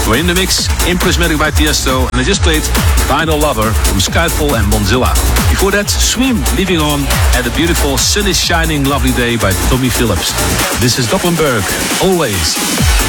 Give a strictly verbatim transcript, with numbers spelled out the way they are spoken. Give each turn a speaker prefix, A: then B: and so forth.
A: We're in the mix in Prismatic by Tiesto, and I just played Vinyl Lover from Skyfall and Bonzilla. Before that, Swim, Living On, and the beautiful Sun is Shining Lovely Day by Tommy Phillips. This is Doppenberg, always.